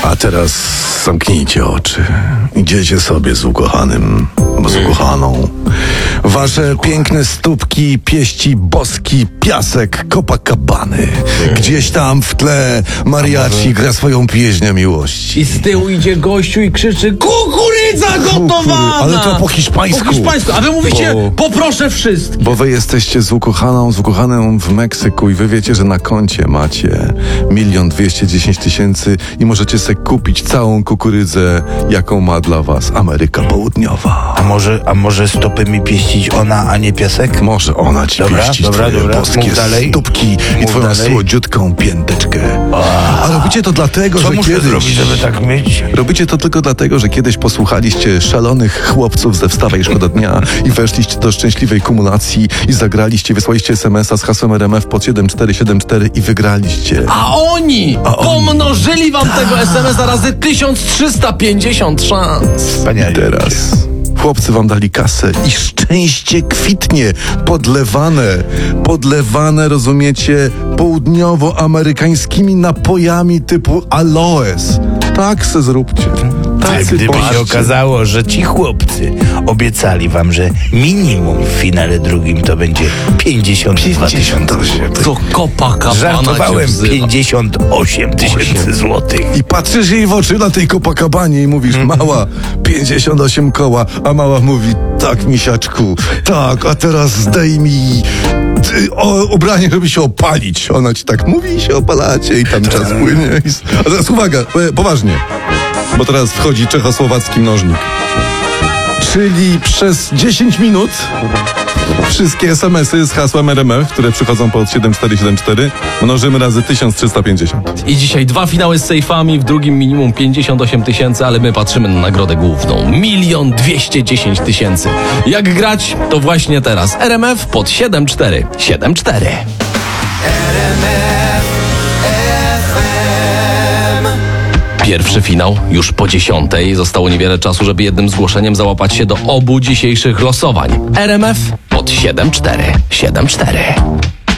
A teraz zamknijcie oczy. Idziecie sobie z ukochanym, z ukochaną. Wasze piękne stópki pieści boski piasek Copacabany. Gdzieś tam w tle mariachi gra swoją pieśń miłości. I z tyłu idzie gościu i krzyczy: kukurydza gotowana! Ale to po hiszpańsku. Po hiszpańsku, a wy mówicie: poproszę wszystkich. Bo wy jesteście z ukochaną w Meksyku i wy wiecie, że na koncie macie 1 210 000 i możecie sobie kupić całą kukurydzę, jaką ma dla was Ameryka Południowa. A może stopy mi pieścić ona, a nie piasek? Może ona ci pieścić twoje boskie stópki i twoją słodziutką pięteczkę. A robicie to dlatego, Co że muszę kiedyś... zrobić, żeby tak mieć? Robicie to tylko dlatego, że kiedyś posłuchaliście szalonych chłopców ze Wstawaj Szkoda Dnia i weszliście do szczęśliwej kumulacji i zagraliście, wysłaliście SMS-a z hasłem RMF pod 7474 i wygraliście. A oni pomnożyli wam tego SMS-a razy 1350 szans. Wspaniale. I teraz chłopcy wam dali kasę i szczęście kwitnie, podlewane, rozumiecie, południowoamerykańskimi napojami typu aloes. Tak se zróbcie. A gdyby się okazało, że ci chłopcy obiecali wam, że minimum w finale drugim to będzie 52 000. To Copacabana Żartowałem, cię wzywa. 58 000 złotych. I patrzysz jej w oczy na tej Copacabanie i mówisz: mała, 58 koła, a mała mówi: tak, misiaczku, tak, a teraz zdejmij ubranie, żeby się opalić. Ona ci tak mówi i się opalacie i tam czas płynie. A teraz uwaga, poważnie, bo teraz wchodzi czechosłowacki mnożnik. Czyli przez 10 minut wszystkie SMS-y z hasłem RMF, które przychodzą pod 7474, mnożymy razy 1350. I dzisiaj 2 finały z sejfami, w drugim minimum 58 000, ale my patrzymy na nagrodę główną. 1 210 000. Jak grać? To właśnie teraz. RMF pod 7474. Pierwszy finał już po 10. Zostało niewiele czasu, żeby jednym zgłoszeniem załapać się do obu dzisiejszych losowań. RMF pod 7474.